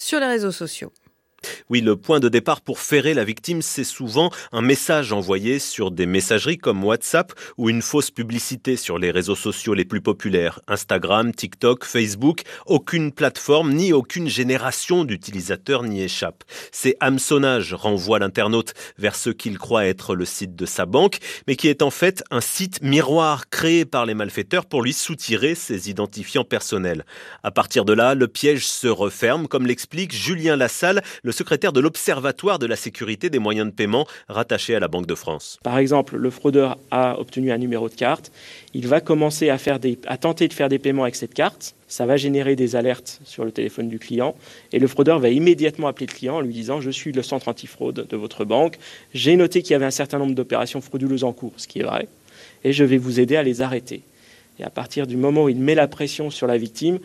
sur les réseaux sociaux. Oui, le point de départ pour ferrer la victime, c'est souvent un message envoyé sur des messageries comme WhatsApp ou une fausse publicité sur les réseaux sociaux les plus populaires. Instagram, TikTok, Facebook, aucune plateforme ni aucune génération d'utilisateurs n'y échappe. Ces hameçonnages renvoient l'internaute vers ce qu'il croit être le site de sa banque, mais qui est en fait un site miroir créé par les malfaiteurs pour lui soutirer ses identifiants personnels. À partir de là, le piège se referme, comme l'explique Julien Lassalle, le secrétaire de l'Observatoire de la sécurité des moyens de paiement rattaché à la Banque de France. Par exemple, le fraudeur a obtenu un numéro de carte. Il va commencer à tenter de faire des paiements avec cette carte. Ça va générer des alertes sur le téléphone du client. Et le fraudeur va immédiatement appeler le client en lui disant « Je suis le centre antifraude de votre banque. J'ai noté qu'il y avait un certain nombre d'opérations frauduleuses en cours, ce qui est vrai. Et je vais vous aider à les arrêter. » Et à partir du moment où il met la pression sur la victime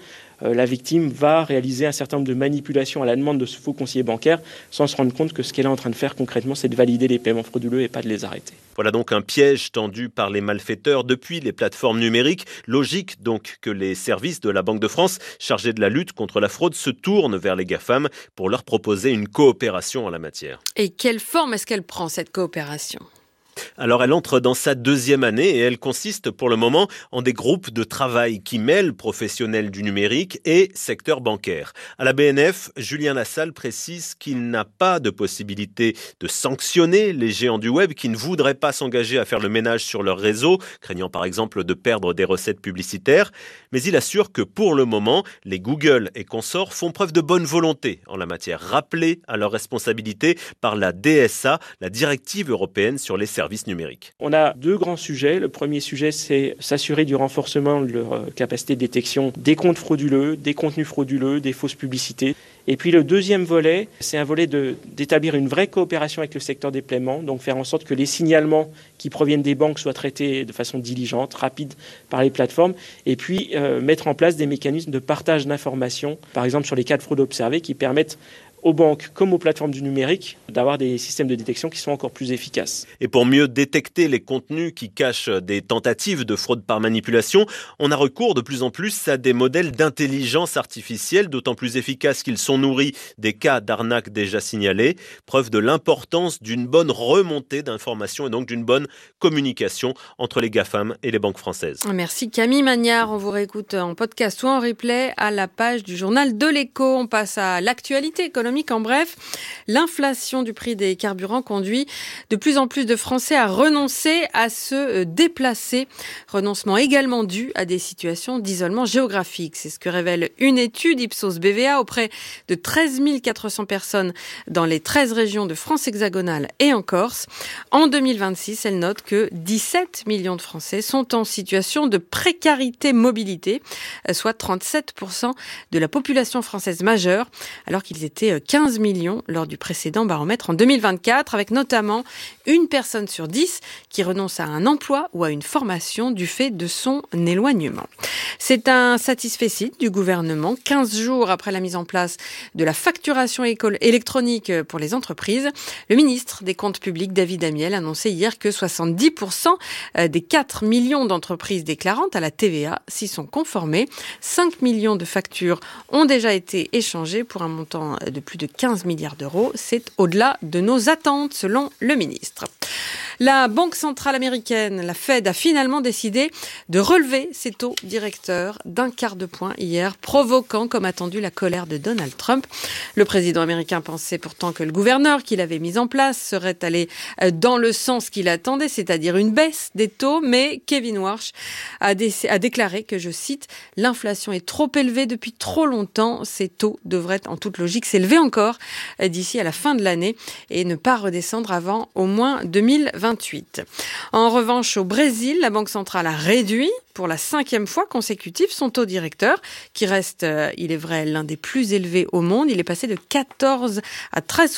va réaliser un certain nombre de manipulations à la demande de ce faux conseiller bancaire sans se rendre compte que ce qu'elle est en train de faire concrètement, c'est de valider les paiements frauduleux et pas de les arrêter. Voilà donc un piège tendu par les malfaiteurs depuis les plateformes numériques. Logique donc que les services de la Banque de France chargés de la lutte contre la fraude se tournent vers les GAFAM pour leur proposer une coopération en la matière. Et quelle forme est-ce qu'elle prend, cette coopération ? Alors elle entre dans sa 2e année et elle consiste pour le moment en des groupes de travail qui mêlent professionnels du numérique et secteur bancaire. À la BNF, Julien Lassalle précise qu'il n'a pas de possibilité de sanctionner les géants du web qui ne voudraient pas s'engager à faire le ménage sur leur réseau, craignant par exemple de perdre des recettes publicitaires. Mais il assure que pour le moment, les Google et consorts font preuve de bonne volonté en la matière, rappelés à leur responsabilité par la DSA, la directive européenne sur les services numériques. On a 2 grands sujets. Le premier sujet, c'est s'assurer du renforcement de leur capacité de détection des comptes frauduleux, des contenus frauduleux, des fausses publicités. Et puis le deuxième volet, c'est un volet d'établir une vraie coopération avec le secteur des paiements, donc faire en sorte que les signalements qui proviennent des banques soient traités de façon diligente, rapide par les plateformes, et puis mettre en place des mécanismes de partage d'informations, par exemple sur les cas de fraude observés, qui permettent aux banques comme aux plateformes du numérique d'avoir des systèmes de détection qui sont encore plus efficaces. Et pour mieux détecter les contenus qui cachent des tentatives de fraude par manipulation, on a recours de plus en plus à des modèles d'intelligence artificielle, d'autant plus efficaces qu'ils sont nourris des cas d'arnaque déjà signalés, preuve de l'importance d'une bonne remontée d'informations et donc d'une bonne communication entre les GAFAM et les banques françaises. Merci Camille Magnard, on vous réécoute en podcast ou en replay à la page du journal de l'Écho. On passe à l'actualité économique. En bref, l'inflation du prix des carburants conduit de plus en plus de Français à renoncer à se déplacer. Renoncement également dû à des situations d'isolement géographique. C'est ce que révèle une étude Ipsos BVA auprès de 13 400 personnes dans les 13 régions de France hexagonale et en Corse. En 2026, elle note que 17 millions de Français sont en situation de précarité mobilité, soit 37% de la population française majeure, alors qu'ils étaient 15 millions lors du précédent baromètre en 2024, avec notamment une personne sur 10 qui renonce à un emploi ou à une formation du fait de son éloignement. C'est un satisfecit du gouvernement, 15 jours après la mise en place de la facturation électronique pour les entreprises. Le ministre des Comptes publics, David Amiel, annonçait hier que 70% des 4 millions d'entreprises déclarantes à la TVA s'y sont conformées. 5 millions de factures ont déjà été échangées pour un montant de plus de 15 milliards d'euros. C'est au-delà de nos attentes, selon le ministre. La Banque centrale américaine, la Fed, a finalement décidé de relever ses taux directeurs d'1/4 de point hier, provoquant, comme attendu, la colère de Donald Trump. Le président américain pensait pourtant que le gouverneur qu'il avait mis en place serait allé dans le sens qu'il attendait, c'est-à-dire une baisse des taux, mais Kevin Warsh a déclaré que, je cite, « L'inflation est trop élevée depuis trop longtemps. Ces taux devraient en toute logique s'élever encore d'ici à la fin de l'année et ne pas redescendre avant au moins 2028. » En revanche, au Brésil, la Banque centrale a réduit pour la 5e fois consécutive son taux directeur, qui reste, il est vrai, l'un des plus élevés au monde. Il est passé de 14 à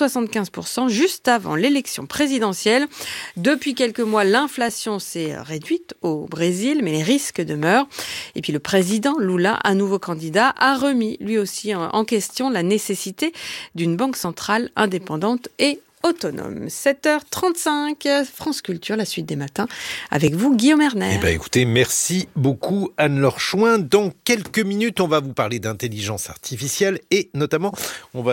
13,75% juste avant l'élection présidentielle. Depuis quelques mois, l'inflation s'est réduite au Brésil, mais les risques demeurent. Et puis le président Lula, à nouveau candidat, a remis lui aussi en question la nécessité d'une banque centrale indépendante et autonome. 7h35, France Culture, la suite des matins. Avec vous, Guillaume Erner. Écoutez, merci beaucoup Anne-Laure Chouin. Dans quelques minutes, on va vous parler d'intelligence artificielle et notamment, on va